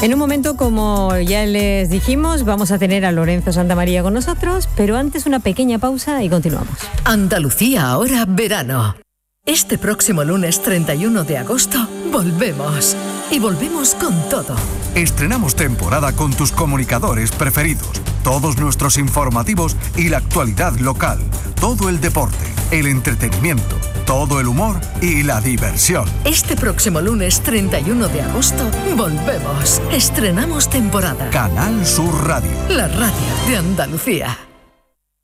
En un momento, como ya les dijimos, vamos a tener a Lorenzo Santamaría con nosotros, pero antes una pequeña pausa y continuamos. Andalucía ahora verano. Este próximo lunes 31 de agosto volvemos. Y volvemos con todo. Estrenamos temporada con tus comunicadores preferidos, todos nuestros informativos y la actualidad local, todo el deporte, el entretenimiento, todo el humor y la diversión. Este próximo lunes 31 de agosto volvemos. Estrenamos temporada. Canal Sur Radio. La radio de Andalucía.